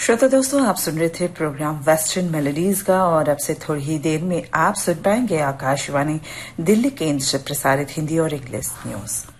श्रोता दोस्तों, आप सुन रहे थे प्रोग्राम वेस्टर्न मेलोडीज का और अब से थोड़ी ही देर में आप सुन पाएंगे आकाशवाणी दिल्ली केंद्र से प्रसारित हिंदी और इंग्लिश न्यूज।